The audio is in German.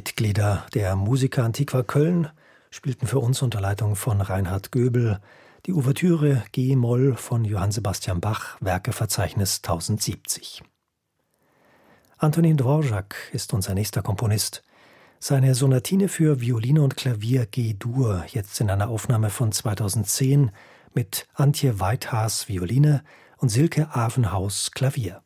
Mitglieder der Musica Antiqua Köln spielten für uns unter Leitung von Reinhard Göbel die Ouvertüre G-Moll von Johann Sebastian Bach, Werkeverzeichnis 1070. Antonín Dvořák ist unser nächster Komponist. Seine Sonatine für Violine und Klavier G-Dur, jetzt in einer Aufnahme von 2010 mit Antje Weithaas Violine und Silke Avenhaus Klavier.